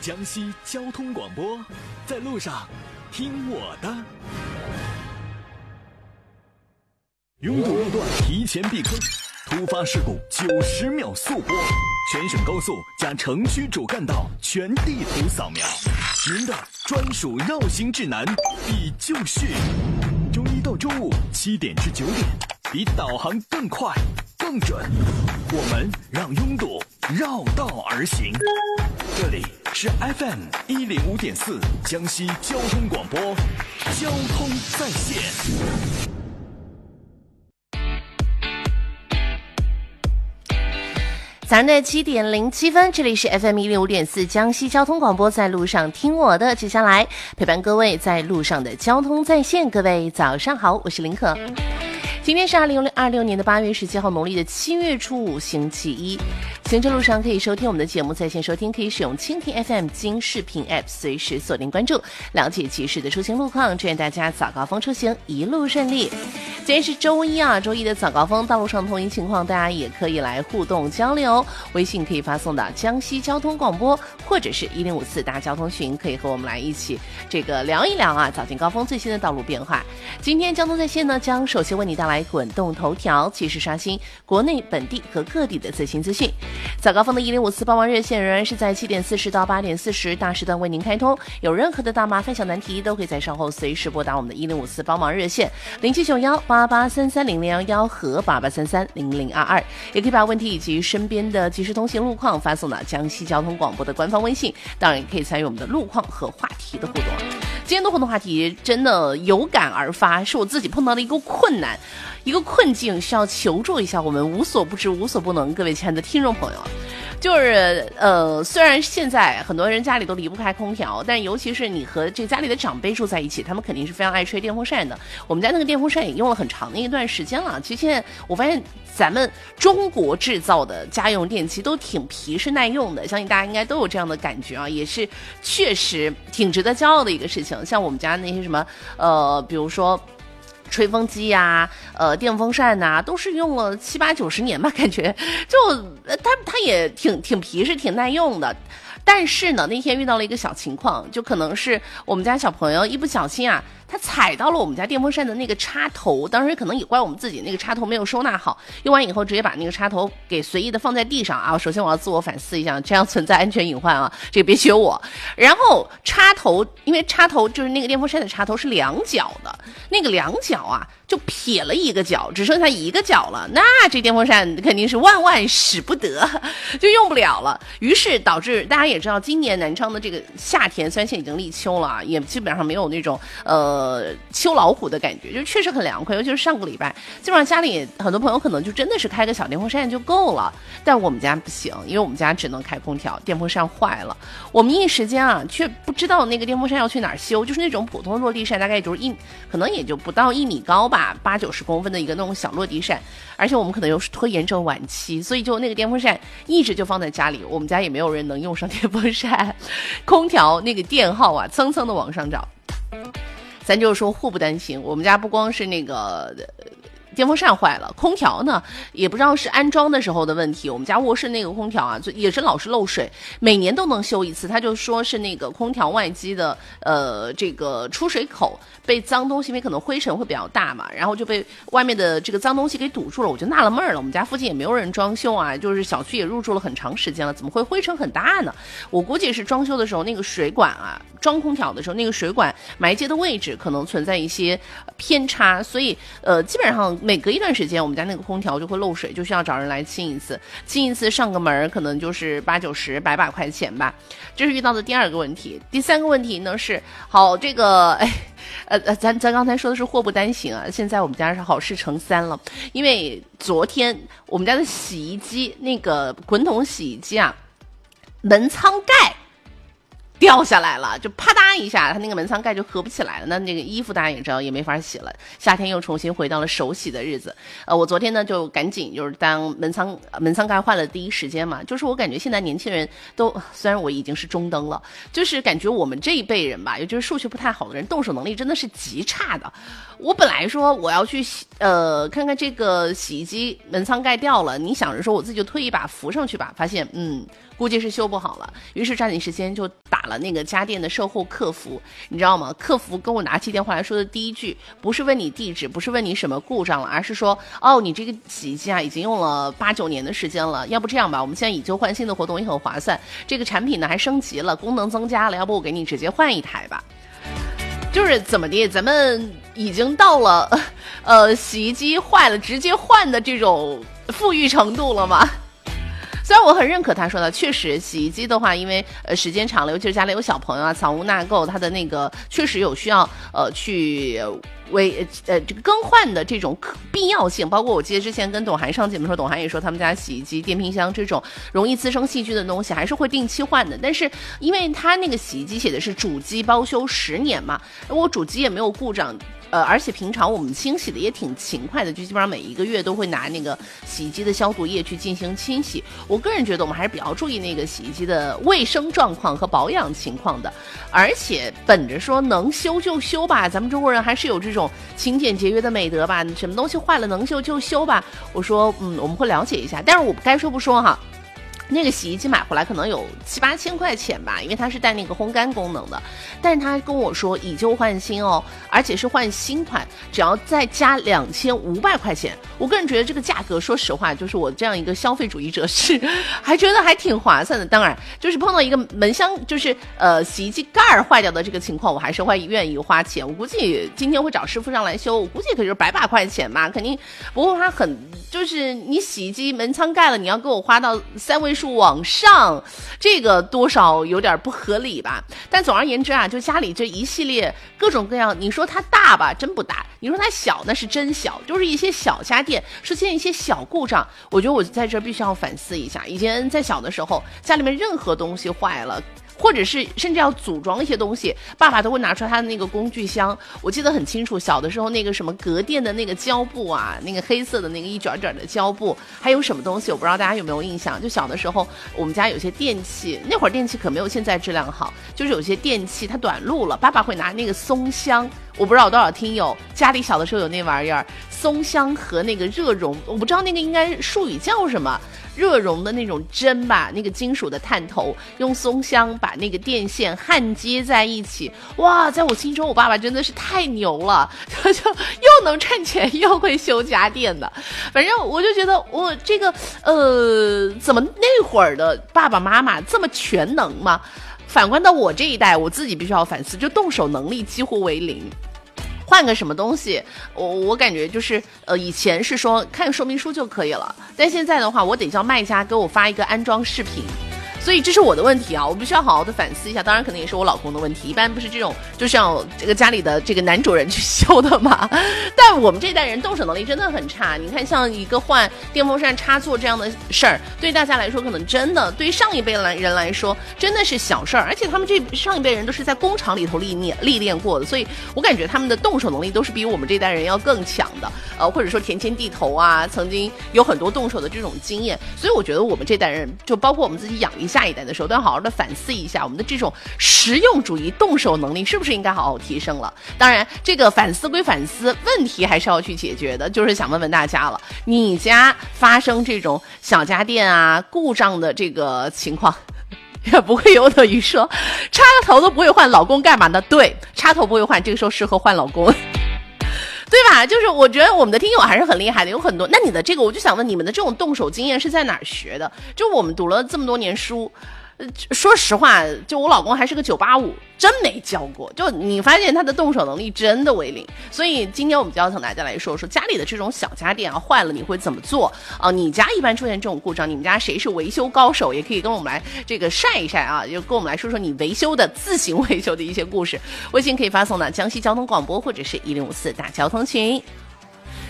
江西交通广播，在路上听我的。拥堵路段提前避坑，突发事故90秒速播，全省高速加城区主干道全地图扫描，您的专属绕行指南比就绪。周一到周五7点至9点，比导航更快更准，我们让拥堵绕道而行。这里是 FM105.4 江西交通广播，交通在线。 早上的7点07分，这里是 FM105.4 江西交通广播，在路上听我的。接下来陪伴各位在路上的交通在线，各位早上好，我是林可。今天是2026年的8月17号，农历的7月初5，星期一。行车路上可以收听我们的节目，在线收听可以使用蜻蜓 FM 金视频 App， 随时锁定关注，了解及时的出行路况，祝愿大家早高峰出行一路顺利。今天是周一啊，周一的早高峰道路上通行情况，大家也可以来互动交流。微信可以发送到江西交通广播，或者是1054大交通群，可以和我们来一起聊一聊啊，早间高峰最新的道路变化。今天交通在线呢，将首先为你带来滚动头条，及时刷新国内本地和各地的最新资讯。早高峰的1054帮忙热线仍然是在7点40到8点40大时段为您开通，有任何的大麻烦小难题都可以在稍后随时拨打我们的1054帮忙热线079188330011和88330022，也可以把问题以及身边的即时通行路况发送到江西交通广播的官方微信，当然也可以参与我们的路况和话题的互动。今天的互动话题真的有感而发，是我自己碰到的一个困难，一个困境，需要求助一下我们无所不知无所不能各位亲爱的听众朋友。就是虽然现在很多人家里都离不开空调，但尤其是你和这家里的长辈住在一起，他们肯定是非常爱吹电风扇的。我们家那个电风扇也用了很长的一段时间了。其实现在我发现咱们中国制造的家用电器都挺皮实耐用的，相信大家应该都有这样的感觉啊，也是确实挺值得骄傲的一个事情。像我们家那些什么比如说吹风机呀、电风扇呐、都是用了7、8、90年吧，感觉就它也挺皮实、挺耐用的。但是呢，那天遇到了一个小情况，就可能是我们家小朋友一不小心啊，他踩到了我们家电风扇的那个插头，当时可能也怪我们自己那个插头没有收纳好，用完以后直接把那个插头给随意的放在地上啊。首先我要自我反思一下，这样存在安全隐患啊，这个别学我。然后插头，因为插头就是那个电风扇的插头是两角的，那个两角啊就撇了一个角，只剩下一个角了，那这电风扇肯定是万万使不得，就用不了了。于是导致大家也知道，今年南昌的这个夏天虽然现在已经立秋了啊，也基本上没有那种秋老虎的感觉，就确实很凉快。尤其是上个礼拜，基本上家里很多朋友可能就真的是开个小电风扇就够了，但我们家不行，因为我们家只能开空调，电风扇坏了，我们一时间啊却不知道那个电风扇要去哪儿修，就是那种普通的落地扇，大概也就是可能也就不到1米高吧，8、90公分的一个那种小落地扇，而且我们可能又是拖延症晚期，所以就那个电风扇一直就放在家里，我们家也没有人能用上电风扇，空调那个电耗啊蹭蹭的往上涨。咱就说祸不单行，我们家不光是那个电风扇坏了，空调呢也不知道是安装的时候的问题，我们家卧室那个空调啊也是老是漏水，每年都能修一次。他就说是那个空调外机的这个出水口被脏东西，因为可能灰尘会比较大嘛，然后就被外面的这个脏东西给堵住了。我就纳了闷了，我们家附近也没有人装修啊，就是小区也入住了很长时间了，怎么会灰尘很大呢？我估计是装修的时候那个水管啊，装空调的时候那个水管埋接的位置可能存在一些偏差，所以基本上每隔一段时间我们家那个空调就会漏水，就需要找人来清一次上个门可能就是80、90、100把块钱吧。这是遇到的第二个问题。第三个问题呢是，好，这个咱刚才说的是祸不单行啊，现在我们家是好事成3了。因为昨天我们家的洗衣机，那个滚筒洗衣机啊，门舱盖掉下来了，就啪嗒一下，它那个门舱盖就合不起来了。那个衣服大家也知道也没法洗了，夏天又重新回到了手洗的日子。我昨天呢就赶紧就是当门舱盖换了第一时间嘛，就是我感觉现在年轻人都，虽然我已经是中登了，就是感觉我们这一辈人吧，也就是数学不太好的人，动手能力真的是极差的。我本来说我要去看看这个洗衣机门舱盖掉了，你想着说我自己就推一把扶上去吧，发现估计是修不好了，于是抓紧时间就打了那个家电的售后客服，你知道吗？客服跟我拿起电话来说的第一句，不是问你地址，不是问你什么故障了，而是说，哦，你这个洗衣机啊已经用了8、9年的时间了，要不这样吧，我们现在以旧换新的活动也很划算，这个产品呢还升级了，功能增加了，要不我给你直接换一台吧。就是怎么的，咱们已经到了洗衣机坏了直接换的这种富裕程度了吗？虽然我很认可他说的，确实洗衣机的话，因为时间长了，尤其是家里有小朋友啊，藏污纳垢，它的那个确实有需要去这个更换的这种必要性。包括我记得之前跟董涵上节目的时候，董涵也说他们家洗衣机、电冰箱这种容易滋生细菌的东西还是会定期换的。但是因为他那个洗衣机写的是主机包修10年嘛，我主机也没有故障。而且平常我们清洗的也挺勤快的，就基本上每一个月都会拿那个洗衣机的消毒液去进行清洗。我个人觉得我们还是比较注意那个洗衣机的卫生状况和保养情况的，而且本着说能修就修吧，咱们中国人还是有这种勤俭节约的美德吧，什么东西坏了能修就修吧。我说我们会了解一下，但是我该说不说哈。那个洗衣机买回来可能有7、8千块钱吧，因为它是带那个烘干功能的，但是他跟我说以旧换新哦，而且是换新款，只要再加2500块钱。我个人觉得这个价格，说实话，就是我这样一个消费主义者是还觉得还挺划算的。当然，就是碰到一个门箱就是洗衣机盖儿坏掉的这个情况，我还是会愿意花钱。我估计今天会找师傅上来修，我估计可就是百把块钱嘛，肯定不会花很，就是你洗衣机门舱盖了，你要给我花到3位数往上，这个多少有点不合理吧。但总而言之啊，就家里这一系列各种各样，你说它大吧，真不大；你说它小，那是真小。就是一些小家电出现一些小故障，我觉得我在这必须要反思一下。以前在小的时候，家里面任何东西坏了，或者是甚至要组装一些东西，爸爸都会拿出他的那个工具箱。我记得很清楚，小的时候那个什么格电的那个胶布啊，那个黑色的那个一卷卷的胶布，还有什么东西我不知道大家有没有印象。就小的时候我们家有些电器，那会儿电器可没有现在质量好，就是有些电器它短路了，爸爸会拿那个松香，我不知道有多少听友家里小的时候有那玩意儿，松香和那个热熔，我不知道那个应该术语叫什么，热熔的那种针吧，那个金属的探头，用松香把那个电线焊接在一起。哇，在我心中我爸爸真的是太牛了，他就又能赚钱又会修家电的。反正我就觉得我这个怎么那会儿的爸爸妈妈这么全能吗？反观到我这一代，我自己必须要反思，就动手能力几乎为零。换个什么东西，我感觉就是以前是说看说明书就可以了，但现在的话我得叫卖家给我发一个安装视频。所以这是我的问题啊，我必须要好好的反思一下。当然可能也是我老公的问题，一般不是这种就是要这个家里的这个男主人去修的嘛。但我们这代人动手能力真的很差，你看像一个换电风扇插座这样的事儿，对大家来说可能真的，对上一辈人来说真的是小事儿，而且他们这上一辈人都是在工厂里头历练过的，所以我感觉他们的动手能力都是比我们这代人要更强的。或者说田间地头啊，曾经有很多动手的这种经验，所以我觉得我们这代人，就包括我们自己养一下一代的时候，都要好好的反思一下我们的这种实用主义动手能力是不是应该好好提升了。当然这个反思归反思，问题还是要去解决的。就是想问问大家了，你家发生这种小家电啊故障的这个情况，也不会有等于说插头都不会换，老公干嘛呢？对，插头不会换，这个时候适合换老公对吧？就是我觉得我们的听友还是很厉害的，有很多。那你的这个，我就想问，你们的这种动手经验是在哪儿学的？就我们读了这么多年书，说实话，就我老公还是个985，真没教过。就你发现他的动手能力真的为零。所以今天我们就要跟大家来说家里的这种小家电啊，坏了你会怎么做啊？你家一般出现这种故障，你们家谁是维修高手？也可以跟我们来这个晒一晒啊，就跟我们来说说你维修的自行维修的一些故事。微信可以发送到江西交通广播或者是1054大交通群。